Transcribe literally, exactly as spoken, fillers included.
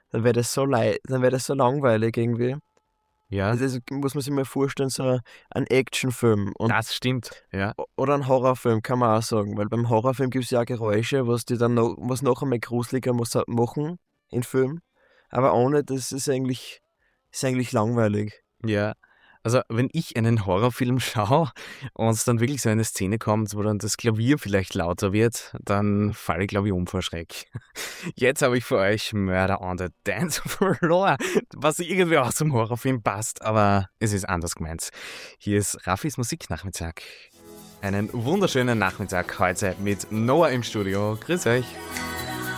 dann wäre das so leid, dann wäre das so langweilig irgendwie. Ja, Also das muss man sich mal vorstellen, so ein Actionfilm und, das stimmt. Ja, oder ein Horrorfilm, kann man auch sagen, weil beim Horrorfilm gibt es ja auch Geräusche, was die dann noch, was noch einmal gruseliger muss, machen in Film. Aber ohne, das ist eigentlich, ist eigentlich langweilig. ja. Also, wenn ich einen Horrorfilm schaue und dann wirklich so eine Szene kommt, wo dann das Klavier vielleicht lauter wird, dann falle ich, glaube ich, um vor Schreck. Jetzt habe ich für euch Murder on the Dance Floor, was irgendwie auch zum Horrorfilm passt, aber es ist anders gemeint. Hier ist Raffis Musiknachmittag. Einen wunderschönen Nachmittag heute mit Noah im Studio. Grüß euch.